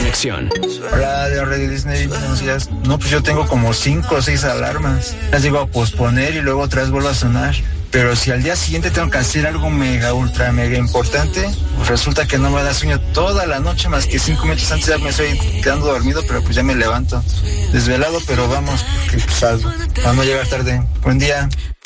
conexión. Hola, de Radio Disney, buenos días. No, pues yo tengo como 5 o 6 alarmas. Las digo a posponer y luego otra vez vuelvo a sonar. Pero si al día siguiente tengo que hacer algo mega, ultra, mega importante, pues resulta que no me da sueño toda la noche, más que 5 minutos antes ya me estoy quedando dormido, pero pues ya me levanto. Desvelado, pero vamos, porque pues algo. Para no llegar tarde. Buen día.